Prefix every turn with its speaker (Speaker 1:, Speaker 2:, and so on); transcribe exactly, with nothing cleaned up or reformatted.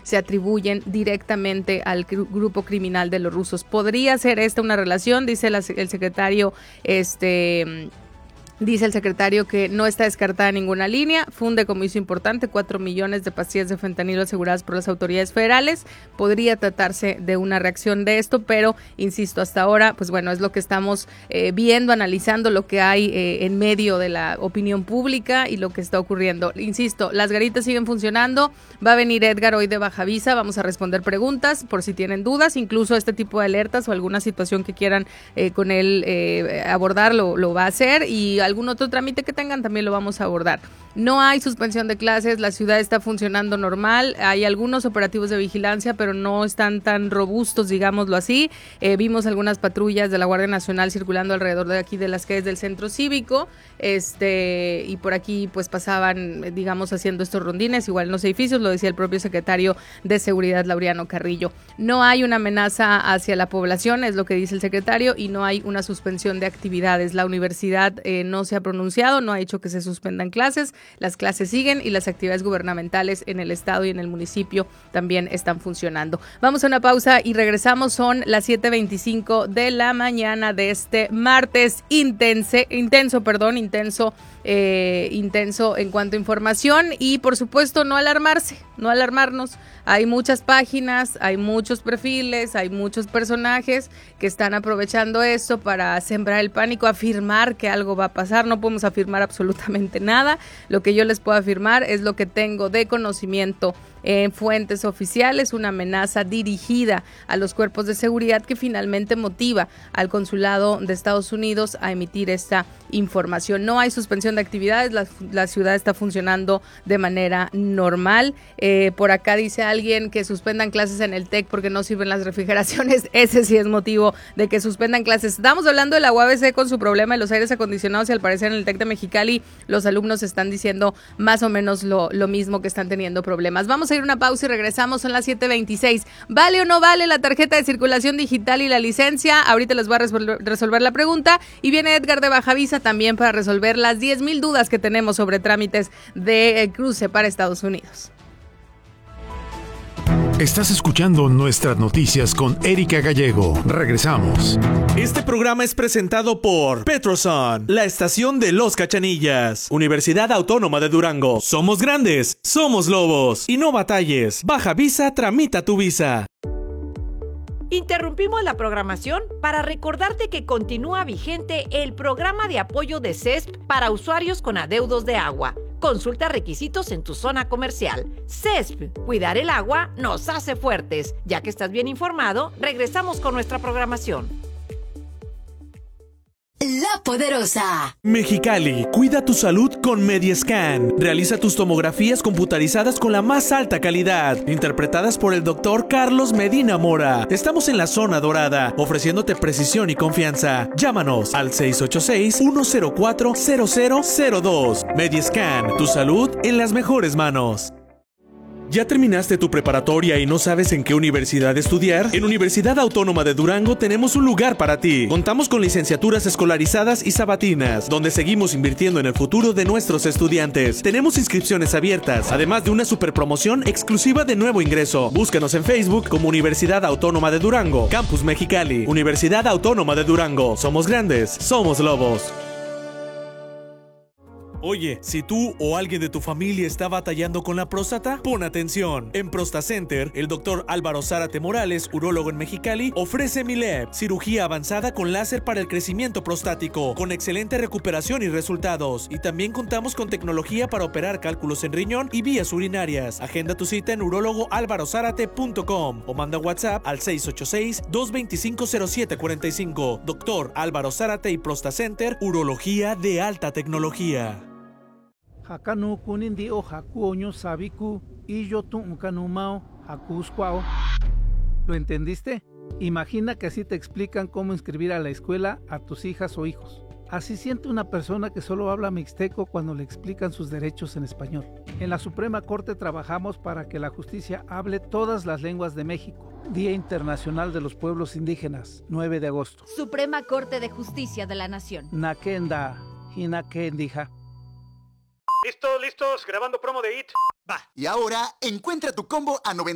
Speaker 1: se atribuyen directamente al grupo criminal de los rusos. ¿Podría ser esta una relación? Dice la, el secretario, este... Dice el secretario que no está descartada ninguna línea. Fue un decomiso importante, cuatro millones de pastillas de fentanilo aseguradas por las autoridades federales. Podría tratarse de una reacción de esto, pero insisto, hasta ahora, pues bueno, es lo que estamos eh, viendo, analizando lo que hay eh, en medio de la opinión pública y lo que está ocurriendo. Insisto, las garitas siguen funcionando. Va a venir Edgar hoy de Baja Visa. Vamos a responder preguntas por si tienen dudas, incluso este tipo de alertas o alguna situación que quieran eh, con él eh, abordar, lo, lo va a hacer, y algún otro trámite que tengan también lo vamos a abordar. No hay suspensión de clases, la ciudad está funcionando normal, hay algunos operativos de vigilancia, pero no están tan robustos, digámoslo así. Eh, vimos algunas patrullas de la Guardia Nacional circulando alrededor de aquí de las calles del centro cívico, este y por aquí pues pasaban, digamos, haciendo estos rondines, igual en los edificios, lo decía el propio secretario de Seguridad, Laureano Carrillo. No hay una amenaza hacia la población, es lo que dice el secretario, y no hay una suspensión de actividades. La universidad eh, no se ha pronunciado, no ha hecho que se suspendan clases, las clases siguen y las actividades gubernamentales en el estado y en el municipio también están funcionando. Vamos a una pausa y regresamos, son las siete veinticinco de la mañana de este martes intense, intenso, perdón, intenso, eh, intenso en cuanto a información, y por supuesto no alarmarse, no alarmarnos. Hay muchas páginas, hay muchos perfiles, hay muchos personajes que están aprovechando esto para sembrar el pánico, afirmar que algo va a pasar. No podemos afirmar absolutamente nada. Lo que yo les puedo afirmar es lo que tengo de conocimiento en fuentes oficiales, una amenaza dirigida a los cuerpos de seguridad que finalmente motiva al consulado de Estados Unidos a emitir esta información. No hay suspensión de actividades, la, la ciudad está funcionando de manera normal. Eh, por acá dice alguien que suspendan clases en el TEC porque no sirven las refrigeraciones. Ese sí es motivo de que suspendan clases. Estamos hablando de la U A B C con su problema de los aires acondicionados, y al parecer en el TEC de Mexicali los alumnos están diciendo más o menos lo, lo mismo, que están teniendo problemas. Vamos a ir a una pausa y regresamos, son las siete veintiséis. ¿Vale o no vale la tarjeta de circulación digital y la licencia? Ahorita les voy a resolver, resolver la pregunta, y viene Edgar de Baja Visa también para resolver las diez mil dudas que tenemos sobre trámites de eh, cruce para Estados Unidos.
Speaker 2: Estás escuchando Nuestras Noticias con Erika Gallego. Regresamos.
Speaker 3: Este programa es presentado por Petroson, la estación de los Cachanillas. Universidad Autónoma de Durango. Somos grandes, somos lobos. Y no batalles. Baja Visa, tramita tu visa.
Speaker 4: Interrumpimos la programación para recordarte que continúa vigente el programa de apoyo de C E S P para usuarios con adeudos de agua. Consulta requisitos en tu zona comercial. C E S P, cuidar el agua nos hace fuertes. Ya que estás bien informado, regresamos con nuestra programación.
Speaker 5: La Poderosa.
Speaker 3: Mexicali, cuida tu salud con Mediascan. Realiza tus tomografías computarizadas con la más alta calidad, interpretadas por el doctor Carlos Medina Mora. Estamos en la zona dorada, ofreciéndote precisión y confianza. Llámanos al seis ocho seis, uno cero cuatro, cero cero cero dos. Mediascan, tu salud en las mejores manos. ¿Ya terminaste tu preparatoria y no sabes en qué universidad estudiar? En Universidad Autónoma de Durango tenemos un lugar para ti. Contamos con licenciaturas escolarizadas y sabatinas, donde seguimos invirtiendo en el futuro de nuestros estudiantes. Tenemos inscripciones abiertas, además de una super promoción exclusiva de nuevo ingreso. Búscanos en Facebook como Universidad Autónoma de Durango, Campus Mexicali. Universidad Autónoma de Durango. Somos grandes, somos lobos. Oye, si tú o alguien de tu familia está batallando con la próstata, pon atención. En ProstaCenter, el doctor Álvaro Zárate Morales, urólogo en Mexicali, ofrece Mileb, cirugía avanzada con láser para el crecimiento prostático, con excelente recuperación y resultados. Y también contamos con tecnología para operar cálculos en riñón y vías urinarias. Agenda tu cita en urólogo álvaro zárate punto com o manda WhatsApp al seis ocho seis, dos dos cinco, cero siete cuatro cinco. Doctor Álvaro Zárate y ProstaCenter, urología de alta tecnología.
Speaker 6: Hakanu kunindi o hakuoño sabiku y yo tu unkanumao hakuscuao. ¿Lo entendiste? Imagina que así te explican cómo inscribir a la escuela a tus hijas o hijos. Así siente una persona que solo habla mixteco cuando le explican sus derechos en español. En la Suprema Corte trabajamos para que la justicia hable todas las lenguas de México. Día Internacional de los Pueblos Indígenas, nueve de agosto.
Speaker 7: Suprema Corte de Justicia de la Nación.
Speaker 6: Nakenda, hinakendija.
Speaker 8: ¿Listos, listos? Grabando promo de It. Va.
Speaker 9: Y ahora, encuentra tu combo a noventa